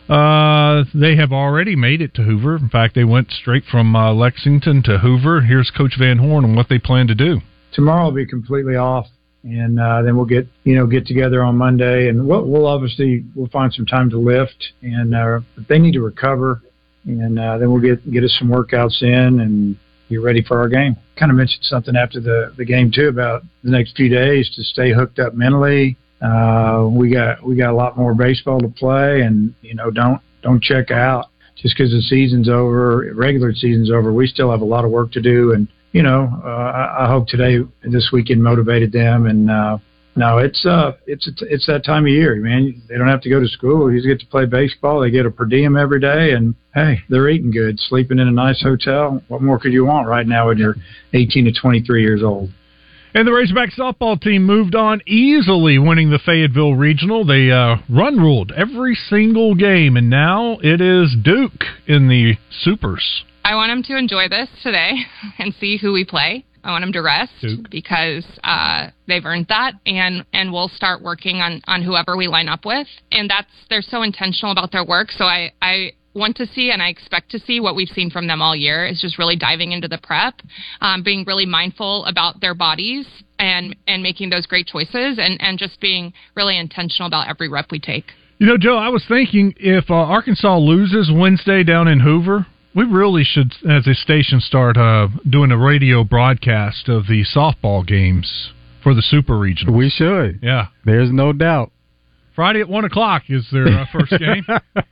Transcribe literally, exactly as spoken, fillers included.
Uh, they have already made it to Hoover. In fact, they went straight from uh, Lexington to Hoover. Here's Coach Van Horn and what they plan to do. Tomorrow will be completely off, and uh, then we'll get you know get together on Monday, and we'll, we'll obviously we'll find some time to lift, and uh, they need to recover, and uh, then we'll get get us some workouts in and be ready for our game. Kind of mentioned something after the the game too about the next few days to stay hooked up mentally. Uh, we got we got a lot more baseball to play, and you know don't don't check out just because the season's over, regular season's over. We still have a lot of work to do, and you know uh, I, I hope today this weekend motivated them. And uh, no, it's uh it's it's that time of year, man. They don't have to go to school; you just get to play baseball. They get a per diem every day, and hey, they're eating good, sleeping in a nice hotel. What more could you want right now when you're eighteen to twenty-three years old? And the Razorback softball team moved on easily, winning the Fayetteville Regional. They uh, run ruled every single game, and now it is Duke in the Supers. I want them to enjoy this today and see who we play. I want them to rest Duke. because uh, they've earned that, and, and we'll start working on, on whoever we line up with. And that's they're so intentional about their work, so I, I want to see and I expect to see what we've seen from them all year is just really diving into the prep, um, being really mindful about their bodies and, and making those great choices and, and just being really intentional about every rep we take. You know, Joe, I was thinking if uh, Arkansas loses Wednesday down in Hoover, we really should, as a station, start uh, doing a radio broadcast of the softball games for the Super Regional. We should. Yeah. There's no doubt. Friday at one o'clock is their uh, first game.